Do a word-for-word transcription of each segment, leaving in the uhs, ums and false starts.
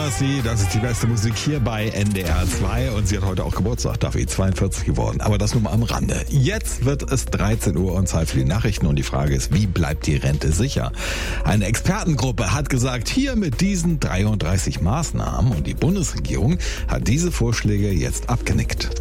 Marcy, das ist die beste Musik hier bei N D R zwei und sie hat heute auch Geburtstag, dafür zweiundvierzig geworden, aber das nur mal am Rande. Jetzt wird es dreizehn Uhr und Zeit für die Nachrichten und die Frage ist, wie bleibt die Rente sicher? Eine Expertengruppe hat gesagt, hier mit diesen dreiunddreißig Maßnahmen und die Bundesregierung hat diese Vorschläge jetzt abgenickt.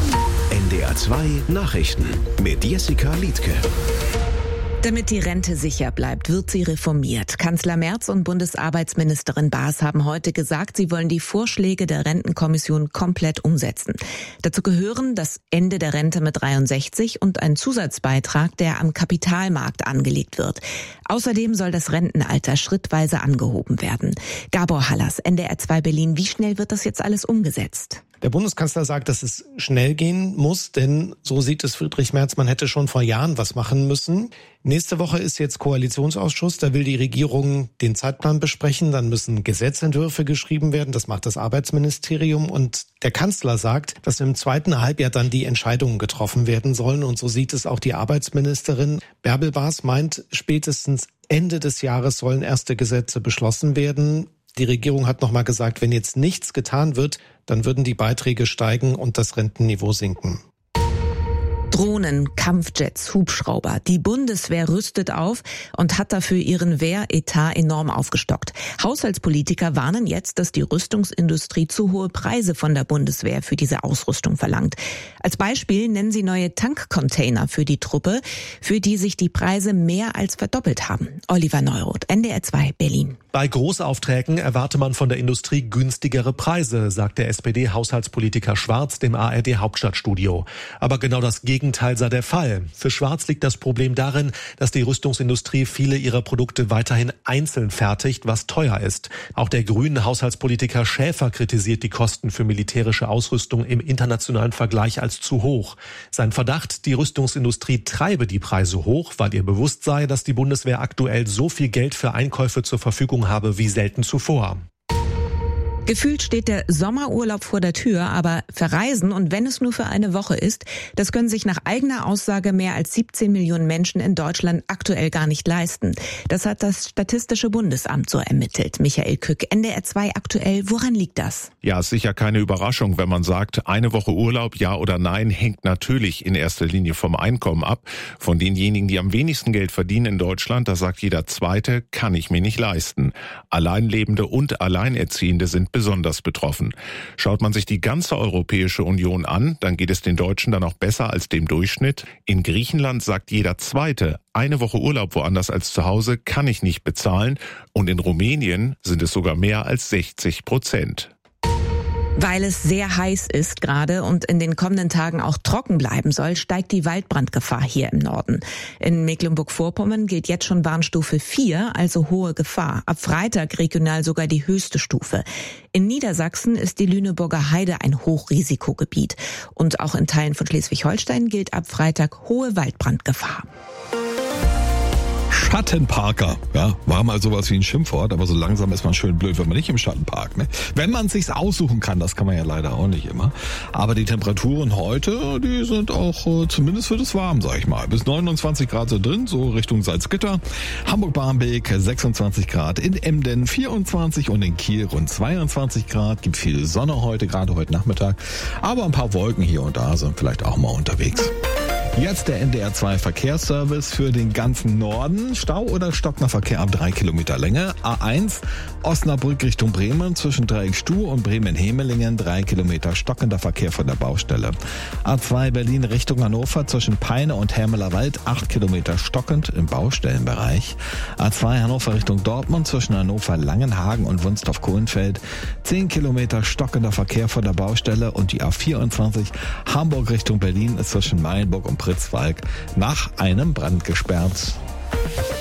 N D R zwei Nachrichten mit Jessica Liedtke. Damit die Rente sicher bleibt, wird sie reformiert. Kanzler Merz und Bundesarbeitsministerin Baas haben heute gesagt, sie wollen die Vorschläge der Rentenkommission komplett umsetzen. Dazu gehören das Ende der Rente mit dreiundsechzig und ein Zusatzbeitrag, der am Kapitalmarkt angelegt wird. Außerdem soll das Rentenalter schrittweise angehoben werden. Gabor Hallas, N D R zwei Berlin. Wie schnell wird das jetzt alles umgesetzt? Der Bundeskanzler sagt, dass es schnell gehen muss, denn so sieht es Friedrich Merz, man hätte schon vor Jahren was machen müssen. Nächste Woche ist jetzt Koalitionsausschuss, da will die Regierung den Zeitplan besprechen, dann müssen Gesetzentwürfe geschrieben werden, das macht das Arbeitsministerium und der Kanzler sagt, dass im zweiten Halbjahr dann die Entscheidungen getroffen werden sollen und so sieht es auch die Arbeitsministerin. Bärbel Baas meint, spätestens Ende des Jahres sollen erste Gesetze beschlossen werden. Die Regierung hat nochmal gesagt, wenn jetzt nichts getan wird, dann würden die Beiträge steigen und das Rentenniveau sinken. Drohnen, Kampfjets, Hubschrauber. Die Bundeswehr rüstet auf und hat dafür ihren Wehretat enorm aufgestockt. Haushaltspolitiker warnen jetzt, dass die Rüstungsindustrie zu hohe Preise von der Bundeswehr für diese Ausrüstung verlangt. Als Beispiel nennen sie neue Tankcontainer für die Truppe, für die sich die Preise mehr als verdoppelt haben. Oliver Neuroth, N D R zwei, Berlin. Bei Großaufträgen erwarte man von der Industrie günstigere Preise, sagt der S P D-Haushaltspolitiker Schwarz dem A R D-Hauptstadtstudio. Aber genau das Gegenteil sei der Fall. Für Schwarz liegt das Problem darin, dass die Rüstungsindustrie viele ihrer Produkte weiterhin einzeln fertigt, was teuer ist. Auch der grünen Haushaltspolitiker Schäfer kritisiert die Kosten für militärische Ausrüstung im internationalen Vergleich als zu hoch. Sein Verdacht, die Rüstungsindustrie treibe die Preise hoch, weil ihr bewusst sei, dass die Bundeswehr aktuell so viel Geld für Einkäufe zur Verfügung habe wie selten zuvor. Gefühlt steht der Sommerurlaub vor der Tür, aber verreisen und wenn es nur für eine Woche ist, das können sich nach eigener Aussage mehr als siebzehn Millionen Menschen in Deutschland aktuell gar nicht leisten. Das hat das Statistische Bundesamt so ermittelt. Michael Kück, N D R zwei aktuell. Woran liegt das? Ja, ist sicher keine Überraschung, wenn man sagt, eine Woche Urlaub, ja oder nein, hängt natürlich in erster Linie vom Einkommen ab. Von denjenigen, die am wenigsten Geld verdienen in Deutschland, da sagt jeder Zweite, kann ich mir nicht leisten. Alleinlebende und Alleinerziehende sind besonders betroffen. Schaut man sich die ganze Europäische Union an, dann geht es den Deutschen dann auch besser als dem Durchschnitt. In Griechenland sagt jeder Zweite, eine Woche Urlaub woanders als zu Hause kann ich nicht bezahlen. Und in Rumänien sind es sogar mehr als sechzig Prozent. Weil es sehr heiß ist gerade und in den kommenden Tagen auch trocken bleiben soll, steigt die Waldbrandgefahr hier im Norden. In Mecklenburg-Vorpommern gilt jetzt schon Warnstufe vier, also hohe Gefahr. Ab Freitag regional sogar die höchste Stufe. In Niedersachsen ist die Lüneburger Heide ein Hochrisikogebiet. Und auch in Teilen von Schleswig-Holstein gilt ab Freitag hohe Waldbrandgefahr. Schattenparker, ja, war mal sowas wie ein Schimpfwort, aber so langsam ist man schön blöd, wenn man nicht im Schatten parkt, ne? Wenn man es sich aussuchen kann, das kann man ja leider auch nicht immer. Aber die Temperaturen heute, die sind auch äh, zumindest für das warm, sag ich mal. Bis neunundzwanzig Grad sind drin, so Richtung Salzgitter. Hamburg-Barmbek sechsundzwanzig Grad, in Emden vierundzwanzig und in Kiel rund zweiundzwanzig Grad. Gibt viel Sonne heute, gerade heute Nachmittag. Aber ein paar Wolken hier und da sind vielleicht auch mal unterwegs. Jetzt der N D R zwei Verkehrsservice für den ganzen Norden. Stau oder stockender Verkehr ab drei Kilometer Länge. A eins Osnabrück Richtung Bremen zwischen Dreieckstuh und Bremen-Hemelingen drei Kilometer stockender Verkehr von der Baustelle. A zwei Berlin Richtung Hannover zwischen Peine und Hermelerwald acht Kilometer stockend im Baustellenbereich. A zwei Hannover Richtung Dortmund zwischen Hannover Langenhagen und Wunstorf-Kohlenfeld zehn Kilometer stockender Verkehr von der Baustelle und die A vierundzwanzig Hamburg Richtung Berlin ist zwischen Mayenburg und Pritzwalk nach einem Brand gesperrt.